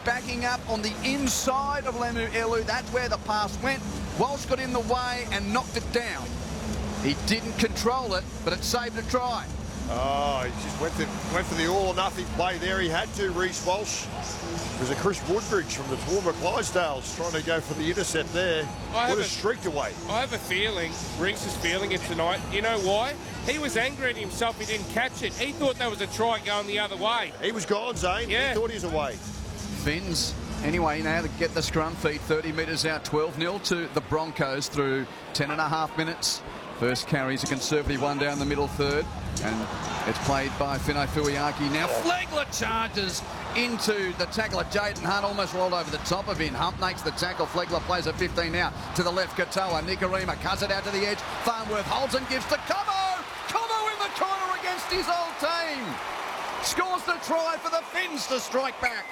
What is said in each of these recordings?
backing up on the inside of Lemuelu. That's where the pass went. Walsh got in the way and knocked it down. He didn't control it, but it saved a try. Oh, he just went for the all-or-nothing play there. He had to, Reece Walsh. It was a Chris Woodbridge from the Toowoomba Clydesdales trying to go for the intercept there. Would have streaked away. I have a feeling, Reece is feeling it tonight. You know why? He was angry at himself he didn't catch it. He thought that was a try going the other way. He was gone, Zane. Yeah. He thought he was away. Finns, anyway, now to get the scrum feed. 30 metres out, 12-0 to the Broncos through 10.5 minutes. First carry's a conservative one down the middle third. And it's played by Fino Fuiaki. Now Flegler charges into the tackler. Jaden Hunt almost rolled over the top of him. Hump makes the tackle. Flegler plays at 15 now. To the left, Katoa. Nikorima cuts it out to the edge. Farnworth holds and gives to Cobo. Cobo in the corner against his old team. Scores the try for the Finns to strike back.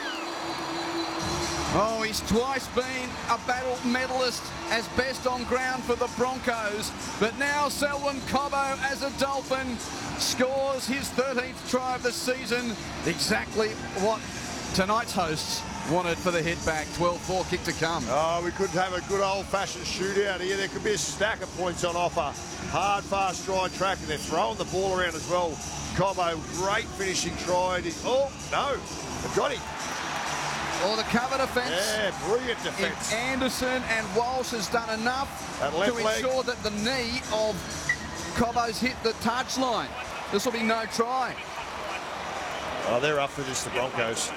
Oh, he's twice been a battle medalist as best on ground for the Broncos. But now Selwyn Cobo as a Dolphin scores his 13th try of the season. Exactly what tonight's hosts wanted for the hit back. 12-4 kick to come. Oh, we could have a good old-fashioned shootout here. There could be a stack of points on offer. Hard, fast stride track, and they're throwing the ball around as well. Cobo, great finishing try. Oh, no, they've got him. Or the cover defence. Yeah, brilliant defence. Anderson and Walsh has done enough to ensure that the knee of Cobo's hit the touchline. This will be no try. Oh, they're up for this, the Broncos.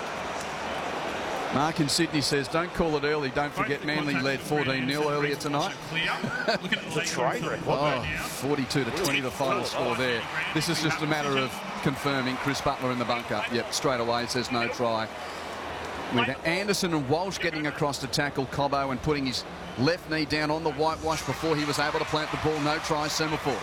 Mark in Sydney says, don't call it early. Don't forget Manly led 14-0 earlier tonight. It's a train wreck, wasn't it? 42-20 the final score there. This is just a matter of confirming Chris Butler in the bunker. Yep, straight away it says no try. With Anderson and Walsh getting across to tackle Cobo and putting his left knee down on the whitewash before he was able to plant the ball. No try, semaphore.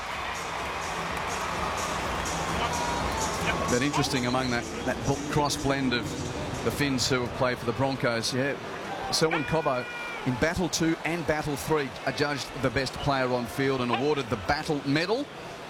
But interesting among that cross blend of the Finns who have played for the Broncos. Yeah, Selwyn Cobo in Battle 2 and Battle 3 adjudged the best player on field and awarded the Battle Medal.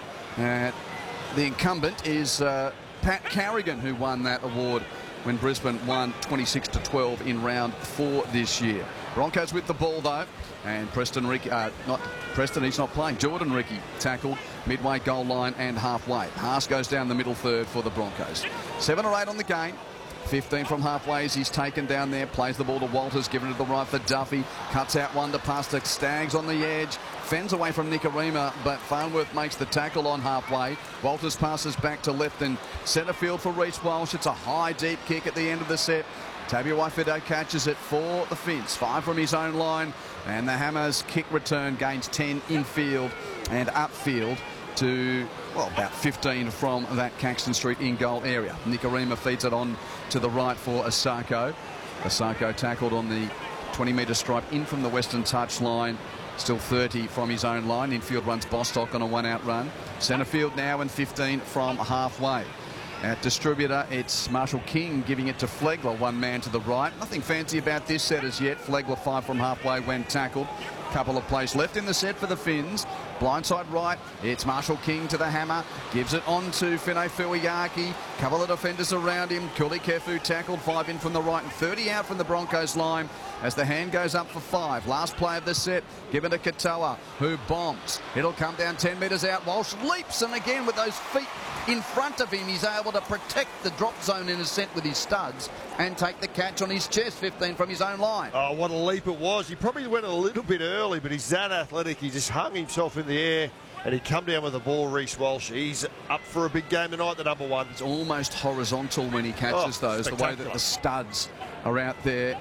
The incumbent is Pat Carrigan, who won that award when Brisbane won 26-12 in round 4 this year. Broncos with the ball though, and Preston Ricky, not Preston, he's not playing. Jordan Ricky tackled midway goal line and halfway. Haas goes down the middle third for the Broncos. 7 or 8 on the game. 15 from halfway as he's taken down there. Plays the ball to Walters, given to the right for Duffy. Cuts out one to pass to Staggs on the edge. Fends away from Nikorima, but Farnworth makes the tackle on halfway. Walters passes back to left and centre field for Reece Walsh. It's a high, deep kick at the end of the set. Tabuai-Fidow catches it for the Finns. 5 from his own line. And the Hammers kick return gains 10 infield and upfield to, well, about 15 from that Caxton Street in-goal area. Nikorima feeds it on to the right for Asako. Asako tackled on the 20-metre stripe in from the western touchline. Still 30 from his own line. Infield runs Bostock on a one-out run. Centre field now and 15 from halfway. At distributor, it's Marshall King giving it to Flegler, one man to the right. Nothing fancy about this set as yet. Flegler 5 from halfway when tackled. Couple of plays left in the set for the Finns. Blindside right, it's Marshall King to the hammer. Gives it on to Fino Fuiaki. Couple of defenders around him. Kuli Kefu tackled, 5 in from the right and 30 out from the Broncos line as the hand goes up for 5. Last play of the set, given to Katoa, who bombs. It'll come down 10 metres out. Walsh leaps, and again with those feet in front of him, he's able to protect the drop zone in his set with his studs and take the catch on his chest, 15 from his own line. Oh, what a leap it was. He probably went a little bit early, but he's that athletic. He just hung himself in the air and he come down with the ball, Reece Walsh. He's up for a big game tonight, the number 1. It's almost horizontal when he catches those, the way that the studs are out there.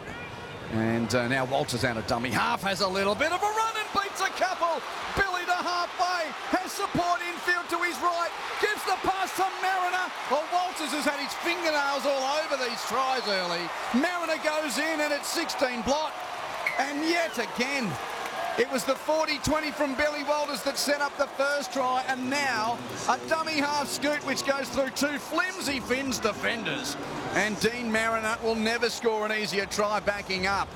And now Walters out of dummy half, has a little bit of a run and beats a couple. Billy to halfway, has support infield to his right, gives the pass to Mariner. Well, Walters has had his fingernails all over these tries early. Mariner goes in and it's 16 blot. And yet again, it was the 40-20 from Billy Walters that set up the first try, and now a dummy half scoot which goes through 2 flimsy Finns defenders. And Dean Mariner will never score an easier try backing up.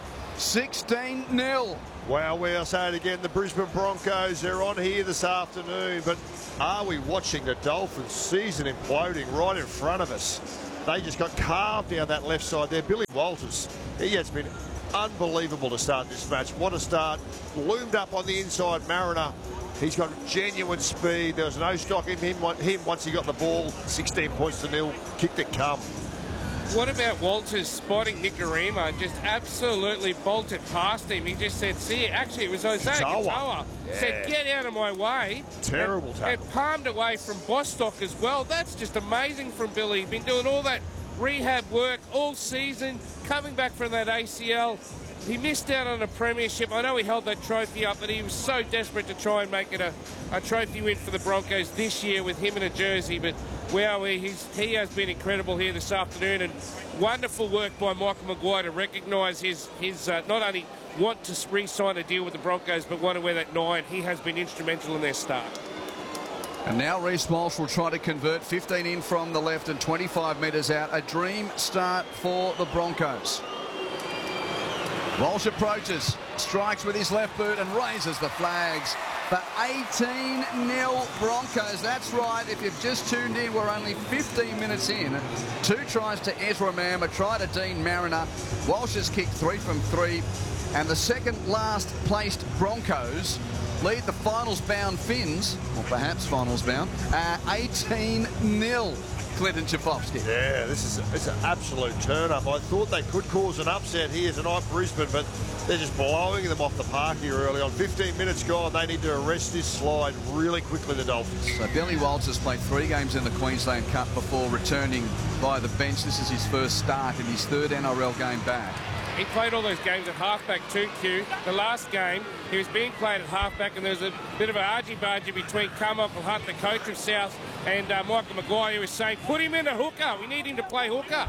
16-0. Wow, we'll say it again, the Brisbane Broncos, they're on here this afternoon, but are we watching the Dolphins season imploding right in front of us? they just got carved down that left side there. Billy Walters, he has been unbelievable to start this match. What a start. Loomed up on the inside, Mariner. He's got genuine speed. There was no stopping him once he got the ball. 16 points to nil. Kicked it come. What about Walters spotting Nicarima? Just absolutely bolted past him. He just said, see, actually it was Jose Katoa. Said, get out of my way. Terrible tackle. And palmed away from Bostock as well. That's just amazing from Billy. Been doing all that rehab work all season, coming back from that ACL. He missed out on a premiership. I know he held that trophy up, but he was so desperate to try and make it a trophy win for the Broncos this year with him in a jersey. But wow, he has been incredible here this afternoon, and wonderful work by Michael Maguire to recognise his not only want to re-sign a deal with the Broncos, but want to wear that 9. He has been instrumental in their start. And now Reece Walsh will try to convert. 15 in from the left and 25 metres out. A dream start for the Broncos. Walsh approaches, strikes with his left boot and raises the flags for 18-0 Broncos. That's right, if you've just tuned in, we're only 15 minutes in. 2 tries to Ezra Mam, a try to Dean Mariner. Walsh has kicked 3 from 3, and the second last placed Broncos lead the finals-bound Finns, or perhaps finals-bound, 18-0. Clinton Chafovsky. Yeah, it's an absolute turn-up. I thought they could cause an upset here tonight, Brisbane, but they're just blowing them off the park here early on. 15 minutes gone. They need to arrest this slide really quickly, the Dolphins. So Billy Walters has played 3 games in the Queensland Cup before returning by the bench. This is his first start in his 3rd NRL game back. He played all those games at halfback too, Q. The last game, he was being played at halfback, and there was a bit of an argy-bargy between Carmichael Hunt, the coach of South, and Michael Maguire, who was saying, put him in a hooker. We need him to play hooker.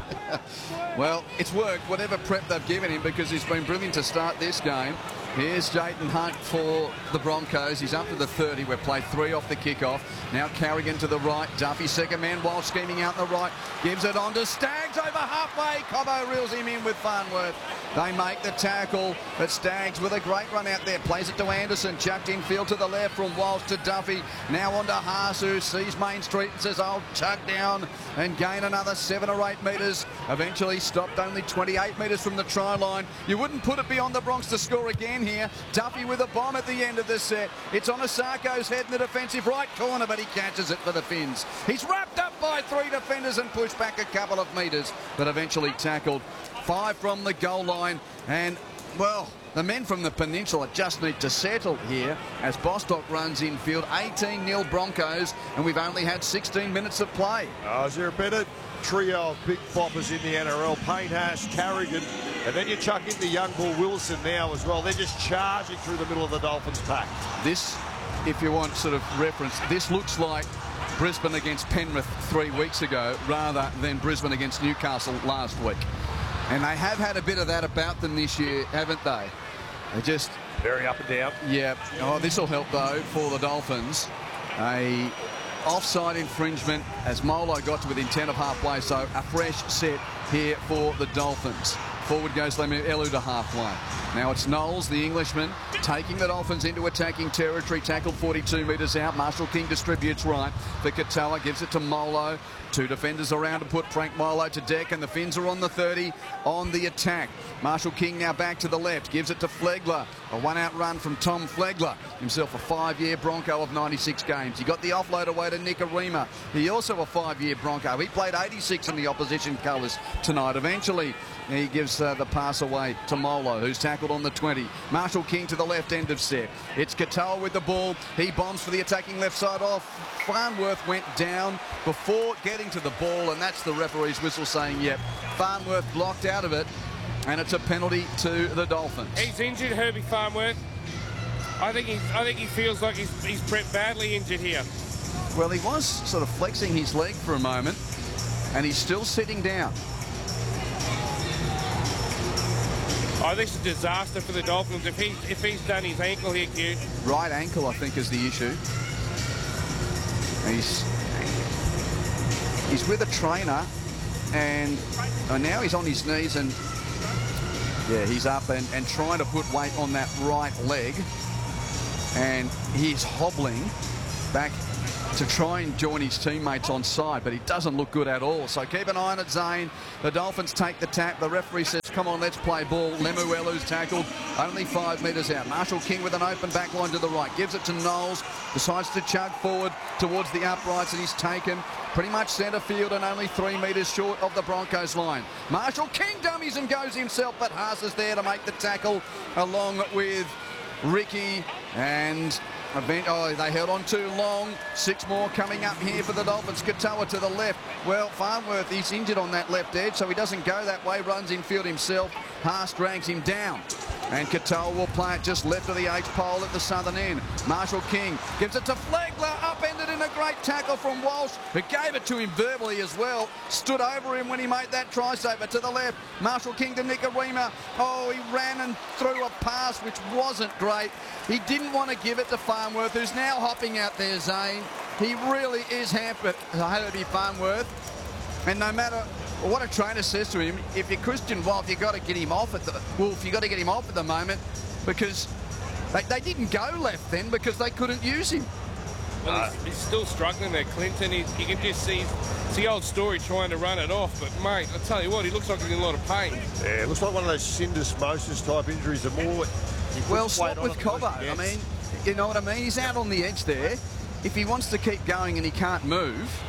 Well, it's worked, whatever prep they've given him, because he's been brilliant to start this game. Here's Jayden Hunt for the Broncos. He's up to the 30. We've played 3 off the kickoff. Now Carrigan to the right. Duffy, second man, while scheming out the right. Gives it on to Staggs over halfway. Cobbo reels him in with Farnworth. They make the tackle, but Staggs with a great run out there. Plays it to Anderson. Chucked infield to the left from Walsh to Duffy. Now on to Haas, who sees Main Street and says, I'll chuck down and gain another 7 or 8 metres. Eventually stopped only 28 metres from the try line. You wouldn't put it beyond the Bronx to score again here. Duffy with a bomb at the end of the set. It's on Osako's head in the defensive right corner, but he catches it for the Finns. He's wrapped up by 3 defenders and pushed back a couple of metres, but eventually tackled. 5 from the goal line, and, well, the men from the Peninsula just need to settle here as Bostock runs infield. 18-0 Broncos, and we've only had 16 minutes of play. Oh, is there a better trio of big boppers in the NRL? Payne Haas, Carrigan, and then you chuck in the young bull Wilson now as well. They're just charging through the middle of the Dolphins pack. This, if you want sort of reference, this looks like Brisbane against Penrith 3 weeks ago rather than Brisbane against Newcastle last week. And they have had a bit of that about them this year, haven't they? They just... Very up and down. Yeah. Oh, this will help, though, for the Dolphins. A offside infringement as Molo got to within 10 of halfway, so a fresh set here for the Dolphins. Forward goes Elu to halfway. Now it's Knowles, the Englishman, taking the Dolphins into attacking territory. Tackled 42 metres out. Marshall King distributes right for Katoa, gives it to Molo. 2 defenders around to put Frank Molo to deck, and the Finns are on the 30 on the attack. Marshall King now back to the left, gives it to Flegler. A 1-out run from Tom Flegler, himself a 5-year Bronco of 96 games. He got the offload away to Nicarima. He also a 5-year Bronco. He played 86 in the opposition colours tonight. Eventually, he gives the pass away to Molo, who's tackled on the 20. Marshall King to the left end of set. It's Katoa with the ball. He bombs for the attacking left side off. Farnworth went down before getting to the ball, and that's the referee's whistle saying, yep, Farnworth blocked out of it, and it's a penalty to the Dolphins. He's injured, Herbie Farnworth. I think he feels like he's badly injured here. Well, he was sort of flexing his leg for a moment, and he's still sitting down. Oh, this is a disaster for the Dolphins if he's done his ankle here, Q. Right ankle, I think, is the issue. He's with a trainer, and now he's on his knees, and yeah, he's up and trying to put weight on that right leg, and he's hobbling back to try and join his teammates on side, but he doesn't look good at all. So keep an eye on it, Zane. The Dolphins take the tap. The referee says, come on, let's play ball. Lemuelu's tackled, only 5 metres out. Marshall King with an open back line to the right. Gives it to Knowles. Decides to chug forward towards the uprights, and he's taken pretty much centre field and only 3 metres short of the Broncos line. Marshall King dummies and goes himself, but Haas is there to make the tackle along with Ricky, and they held on too long. 6 more coming up here for the Dolphins. Katoa to the left. Well, Farnworth, he's injured on that left edge, so he doesn't go that way, runs infield himself. Haas drags him down. And Katoa will play it just left of the H-pole at the southern end. Marshall King gives it to Flegler, upended in a great tackle from Walsh, who gave it to him verbally as well. Stood over him when he made that try saver to the left. Marshall King to Nikorima. Oh, he ran and threw a pass which wasn't great. He didn't want to give it to Farnworth, who's now hopping out there, Zane. He really is hampered. I hope it'd be Farnworth. And no matter what a trainer says to him, if you're Christian Wolf, you've got to get him off at the moment, because they didn't go left then because they couldn't use him. Well, he's still struggling there, Clinton. You can just see it's the old story trying to run it off. But, mate, I tell you what, he looks like he's in a lot of pain. Yeah, it looks like one of those syndesmosis type injuries. The more well, swap with Cobbo. I mean, you know what I mean? He's out on the edge there. If he wants to keep going and he can't move,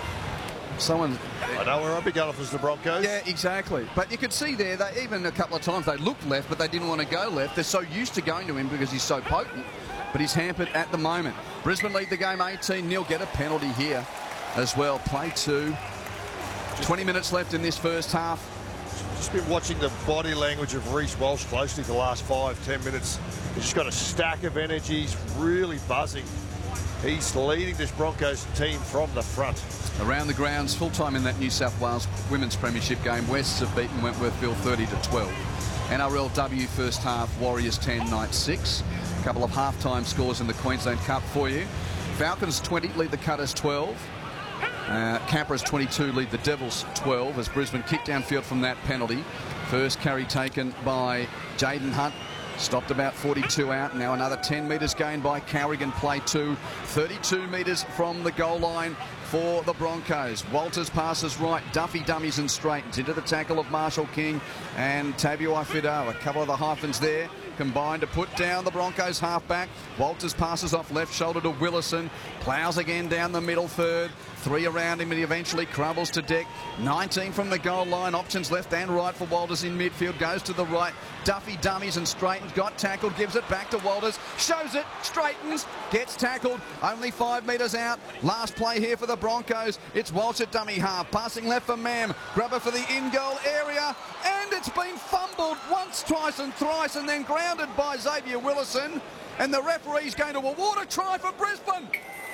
I know where I'd be going if it was the Broncos. Yeah, exactly. But you could see there, that even a couple of times they looked left, but they didn't want to go left. They're so used to going to him because he's so potent. But he's hampered at the moment. Brisbane lead the game 18-0. Get a penalty here as well. Play 2. 20 minutes left in this first half. Just been watching the body language of Reece Walsh closely for the last 5-10 minutes. He's just got a stack of energy. He's really buzzing. He's leading this Broncos team from the front. Around the grounds, full-time in that New South Wales Women's Premiership game. Wests have beaten Wentworthville 30-12. NRLW first half, Warriors 10, Knights 6. A couple of half-time scores in the Queensland Cup for you. Falcons 20, lead the Cutters 12. Canberra's 22, lead the Devils 12 as Brisbane kicked downfield from that penalty. First carry taken by Jaden Hunt. Stopped about 42 out. Now another 10 metres gained by Carrigan. Play 2. 32 metres from the goal line for the Broncos. Walters passes right. Duffy dummies and straightens into the tackle of Marshall King and Tabuai-Fidow. A couple of the hyphens there combined to put down the Broncos halfback. Walters passes off left shoulder to Willison. Ploughs again down the middle third. 3 around him and he eventually crumbles to deck. 19 from the goal line. Options left and right for Walters in midfield. Goes to the right. Duffy dummies and straightens. Got tackled. Gives it back to Walters. Shows it. Straightens. Gets tackled. Only 5 metres out. Last play here for the Broncos. It's Walsh at dummy half. Passing left for Mam. Grubber for the in-goal area. And it's been fumbled once, twice and thrice and then grounded by Xavier Willison. And the referee's going to award a try for Brisbane.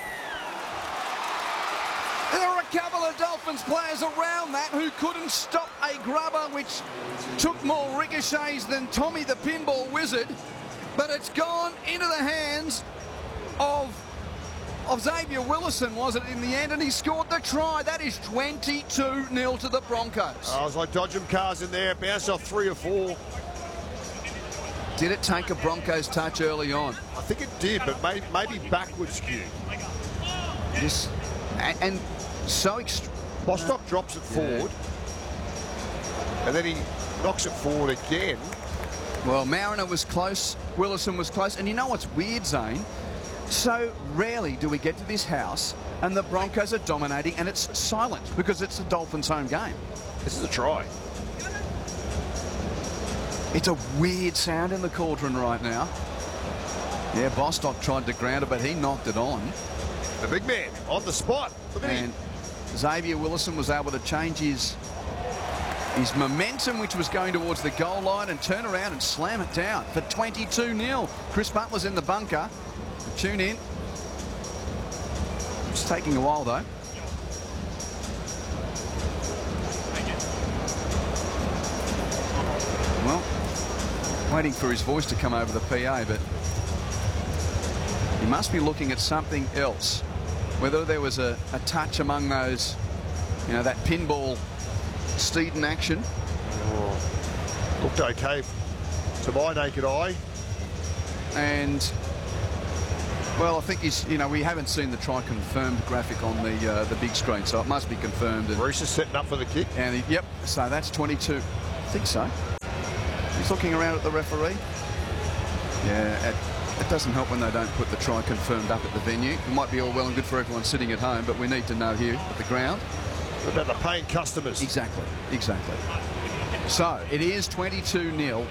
There are a couple of Dolphins players around that who couldn't stop a grubber, which took more ricochets than Tommy the Pinball Wizard. But it's gone into the hands of Xavier Willison, was it, in the end? And he scored the try. That is 22-0 to the Broncos. I was like dodging cars in there. Bounced off 3 or 4. Did it take a Broncos touch early on? I think it did, but maybe backwards skew. Yes. And so Bostock drops it forward, and then he knocks it forward again. Well, Mariner was close, Willison was close, and you know what's weird, Zane? So rarely do we get to this house and the Broncos are dominating and it's silent because it's the Dolphins' home game. This is a try. It's a weird sound in the cauldron right now. Yeah, Bostock tried to ground it, but he knocked it on. The big man on the spot. And Xavier Willison was able to change his momentum, which was going towards the goal line, and turn around and slam it down for 22-0. Chris Butler's in the bunker. Tune in. It's taking a while, though. Well, waiting for his voice to come over the PA, but he must be looking at something else. Whether there was a touch among those, you know, that pinball Steeden action. Oh, looked okay to my naked eye. And, Well, I think he's, we haven't seen the try confirmed graphic on the big screen, so it must be confirmed. And Reese is setting up for the kick. And yep, so that's 22. I think so. He's looking around at the referee. Yeah, it doesn't help when they don't put the try confirmed up at the venue. It might be all well and good for everyone sitting at home, but we need to know here at the ground. What about the paying customers? Exactly. So it is 22-0.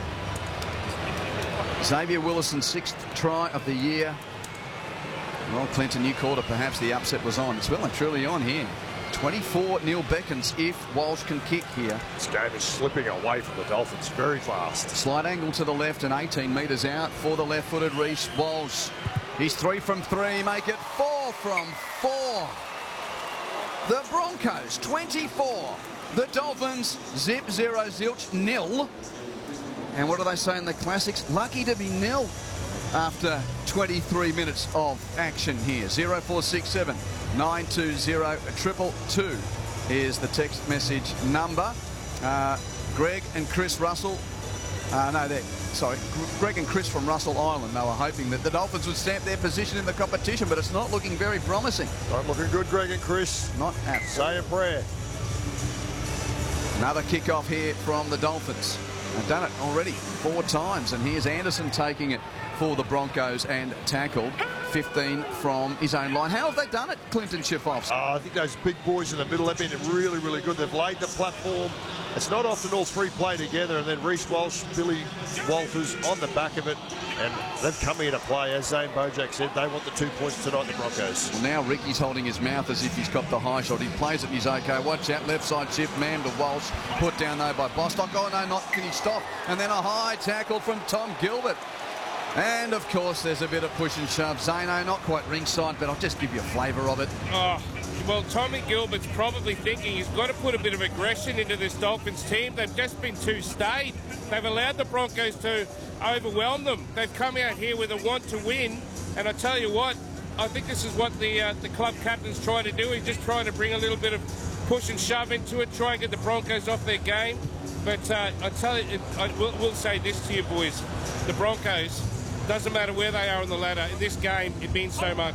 Xavier Willison's 6th try of the year. Well, Clinton, you called it. Perhaps the upset was on. It's well and truly on here. 24-0 beckons if Walsh can kick here. This game is slipping away from the Dolphins very fast. Slight angle to the left and 18 metres out for the left-footed Reece Walsh. He's 3 from 3, make it 4 from 4. The Broncos 24. The Dolphins zip 0 zilch nil. And what do they say in the classics? Lucky to be nil after 23 minutes of action here. 0467 920 222 is the text message number. Greg and Chris Russell. Greg and Chris from Russell Island. They were hoping that the Dolphins would stamp their position in the competition, but it's not looking very promising. Not looking good, Greg and Chris. Not at all. Say a prayer. Another kick-off here from the Dolphins. They've done it already 4 times, and here's Anderson taking it for the Broncos and tackled 15 from his own line. How have they done it, Clinton Schiffolfs? I think those big boys in the middle have been really, really good. They've laid the platform. It's not often all three play together, and then Reece Walsh, Billy Walters on the back of it, and they've come here to play. As Zane Bojack said, they want the 2 points tonight, the Broncos. Well, now Ricky's holding his mouth as if he's got the high shot. He plays it and he's okay. Watch out, left side shift, man to Walsh. Put down though by Bostock. Oh no, not can he stop? And then a high tackle from Tom Gilbert. And of course there's a bit of push and shove. Zano not quite ringside, but I'll just give you a flavour of it. Oh, well, Tommy Gilbert's probably thinking he's got to put a bit of aggression into this Dolphins team. They've just been too staid. They've allowed the Broncos to overwhelm them. They've come out here with a want to win, and I tell you what, I think this is what the club captain's trying to do. He's just trying to bring a little bit of push and shove into it, try and get the Broncos off their game. But I tell you, we'll say this to you boys, the Broncos, doesn't matter where they are on the ladder, in this game it means so much.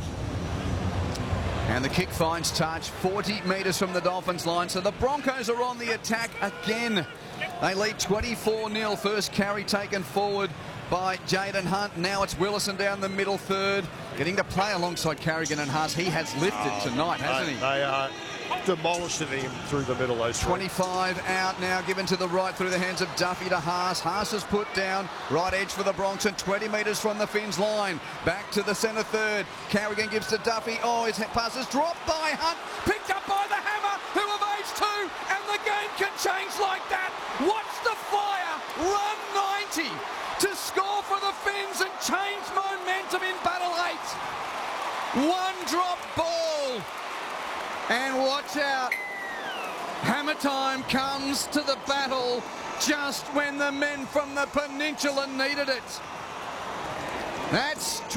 And the kick finds touch 40 metres from the Dolphins line, so the Broncos are on the attack again. They lead 24-0. First carry taken forward by Jaden Hunt. Now it's Willison down the middle third, getting to play alongside Carrigan and Haas. He has lifted tonight, hasn't he? They are demolishing him through the middle. Those 25 out now, given to the right through the hands of Duffy to Haas. Haas is put down, right edge for the Bronx and 20 metres from the Finns line. Back to the centre third. Carrigan gives to Duffy. Oh, his pass is dropped by Hunt, picked up by the Hammer, who evades 2, and the game can change like that. Watch the Flyer run 90 to score for the Finns and change momentum in battle 8. One drop ball. And watch out, hammer time comes to the battle just when the men from the Peninsula needed it. That's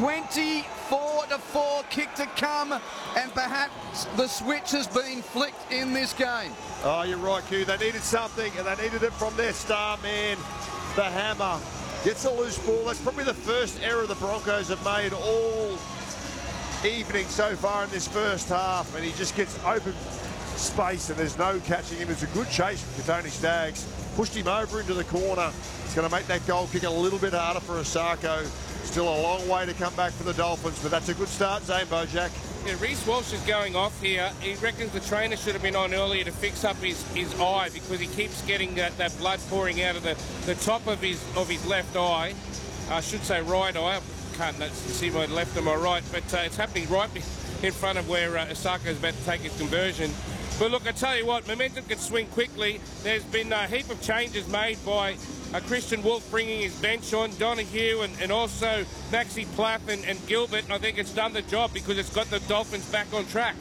24-4 kick to come, and perhaps the switch has been flicked in this game. Oh, you're right, Q. They needed something, and they needed it from their star man, the Hammer. Gets a loose ball. That's probably the first error the Broncos have made all evening so far in this first half, and he just gets open space and there's no catching him. It's a good chase from Katoni Staggs. Pushed him over into the corner. It's going to make that goal kick a little bit harder for Osako. Still a long way to come back for the Dolphins, but that's a good start, Zane Bojack. Yeah, Reece Walsh is going off here. He reckons the trainer should have been on earlier to fix up his eye, because he keeps getting that blood pouring out of the top of his left eye. I should say right eye. Can't see my left and my right, but it's happening right in front of where Osako is about to take his conversion. But look, I tell you what, momentum can swing quickly. There's been a heap of changes made by Christian Wolf bringing his bench on, Donahue and also Maxi Plath and Gilbert. And I think it's done the job because it's got the Dolphins back on track.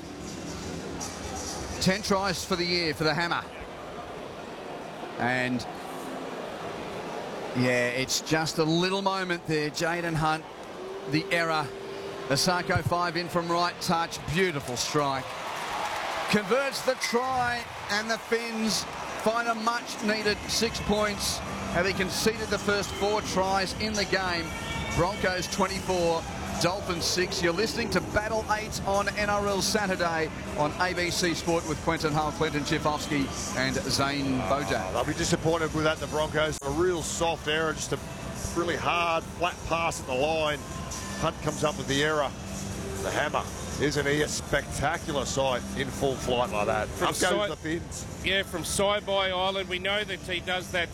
10 tries for the year for the Hammer. And yeah, it's just a little moment there. Jaden Hunt, the error. Osako 5 in from right touch. Beautiful strike. Converts the try, and the Finns find a much-needed 6 points, having conceded the first 4 tries in the game. Broncos 24, Dolphins 6. You're listening to Battle 8 on NRL Saturday on ABC Sport with Quentin Hull, Clinton Chifovsky and Zane Bojack. They'll be disappointed with that, the Broncos. A real soft error, just a really hard, flat pass at the line. Hunt comes up with the error. The hammer. Isn't he a spectacular sight in full flight like that? From the Fins. Yeah, from Saibai Island. We know that he does that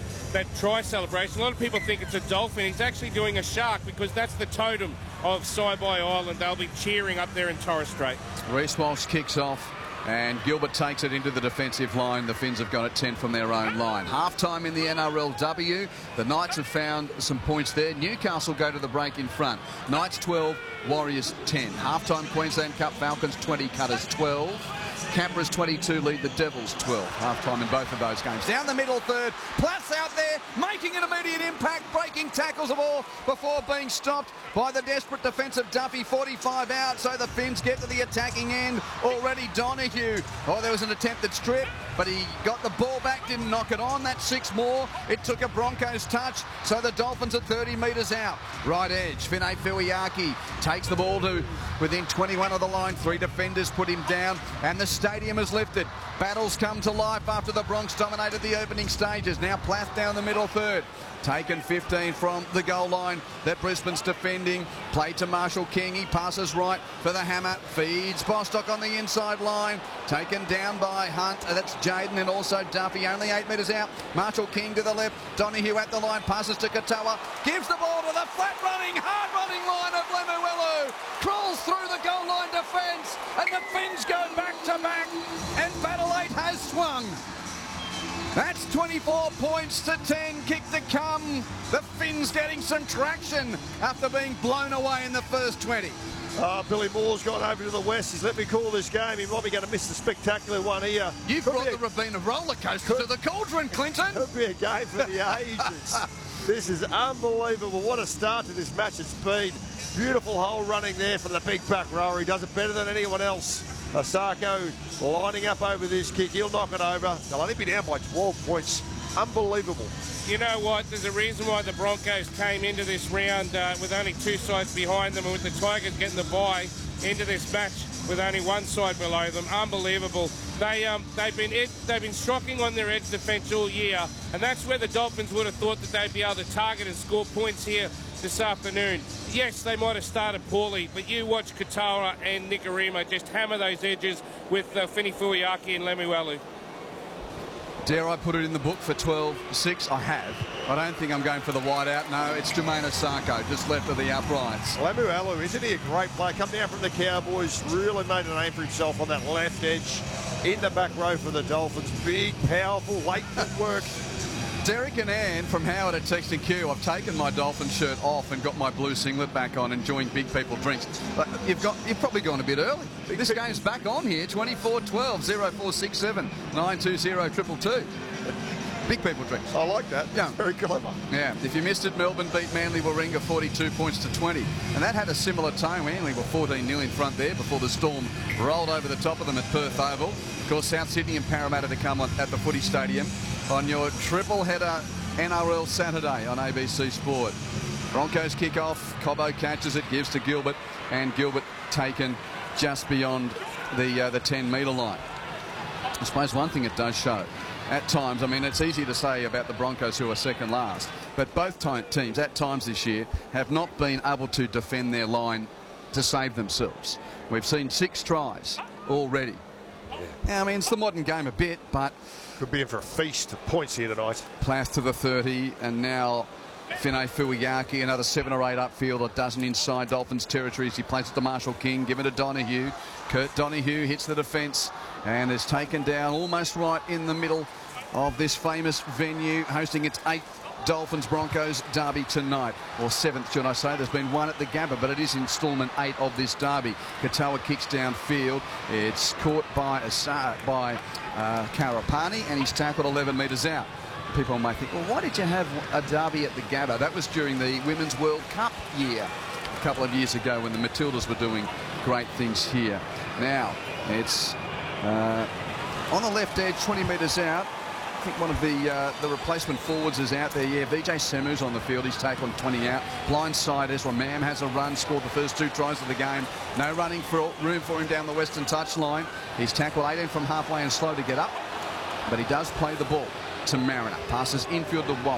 try celebration. A lot of people think it's a dolphin. He's actually doing a shark because that's the totem of Saibai Island. They'll be cheering up there in Torres Strait. Reece Walsh kicks off and Gilbert takes it into the defensive line. The Fins have got it 10 from their own line. Half-time in the NRLW. The Knights have found some points there. Newcastle go to the break in front. Knights 12, Warriors 10. Half-time Queensland Cup, Falcons 20, Cutters 12. Canberra's 22 lead the Devils 12. Half-time in both of those games. Down the middle third. Platts out there making an immediate impact, breaking tackles of all before being stopped by the desperate defence of Duffy. 45 out, so the Fins get to the attacking end. Already Donahue. Oh, there was an attempted strip, but he got the ball back, didn't knock it on. That's 6 more. It took a Broncos touch, so the Dolphins are 30 metres out. Right edge, Finay Fuiaki takes the ball to within 21 of the line. 3 defenders put him down, and the stadium is lifted. Battles come to life after the Bronx dominated the opening stages. Now Plath down the middle third. Taken 15 from the goal line that Brisbane's defending. Play to Marshall King. He passes right for the hammer. Feeds Bostock on the inside line. Taken down by Hunt. That's Jaden and also Duffy. Only 8 metres out. Marshall King to the left. Donahue at the line. Passes to Katoa. Gives the ball to the flat-running, hard-running line of Lemuelu. Crawls through the goal line defence. And the Fins go back-to-back. And Battle 8 has swung. That's 24 points to 10. Kick to come. The Fins getting some traction after being blown away in the first 20. Billy Moore's gone over to the west. He's let me call this game. He might be going to miss the spectacular one here. You've brought the Rabina roller coaster to the cauldron, Clinton. Could be a game for the ages. This is unbelievable. What a start to this match it's been. Beautiful hole running there for the big back rower. He does it better than anyone else. Asako lining up over this kick. He'll knock it over. They'll only be down by 12 points. Unbelievable. You know what? There's a reason why the Broncos came into this round with only 2 sides behind them, and with the Tigers getting the bye into this match with only 1 side below them. Unbelievable. They've been striking on their edge defence all year, and that's where the Dolphins would have thought that they'd be able to target and score points here this afternoon. Yes, they might have started poorly, but you watch Katoa and Nikorima just hammer those edges with Finay Fuiaki and Lemuelu. Dare I put it in the book for 12-6? I have. I don't think I'm going for the wide out. No, it's Jermaine Asako, just left of the uprights. Lemuelu, isn't he a great player? Come down from the Cowboys, really made a name for himself on that left edge. In the back row for the Dolphins. Big, powerful, latent work. Derek and Ann from Howard at Text and Q. I've taken my Dolphin shirt off and got my blue singlet back on, enjoying Big People drinks. But you've probably gone a bit early. This game's back on here. 24-12, 0467 920 222. Big People drinks. I like that. Yeah. Very clever. Yeah. If you missed it, Melbourne beat Manly Warringah 42 points to 20. And that had a similar tone. Manly were 14-0 in front there before the Storm rolled over the top of them at Perth Oval. Of course, South Sydney and Parramatta to come on at the Footy Stadium on your triple header NRL Saturday on ABC Sport. Broncos kick off. Cobbo catches it, gives to Gilbert, and Gilbert taken just beyond the 10-metre line. I suppose one thing it does show at times, I mean, it's easy to say about the Broncos who are second last, but both teams at times this year have not been able to defend their line to save themselves. We've seen 6 tries already. Yeah. I mean, it's the modern game a bit, but could be in for a feast of points here tonight. Plath to the 30, and now Finay Fuiaki, another 7 or 8 upfield, a dozen inside Dolphins territory as he plays it to Marshall King, give it to Donahue. Kurt Donahue hits the defence and is taken down almost right in the middle of this famous venue, hosting its 8th Dolphins-Broncos derby tonight, or 7th, should I say. There's been 1 at the Gabba, but it is instalment 8 of this derby. Katoa kicks downfield. It's caught by Karapani, and he's tackled 11 metres out. People may think, well, why did you have a derby at the Gabba? That was during the Women's World Cup year, a couple of years ago, when the Matildas were doing great things here. Now, it's on the left edge, 20 metres out. think one of the replacement forwards is out there. Yeah, Vijay Semu's on the field. He's tackled 20 out. Blindside, Ezra Mam has a run, scored the first 2 tries of the game. No running room for him down the western touchline. He's tackled 18 from halfway and slow to get up, but he does play the ball to Mariner. Passes infield to Wallace.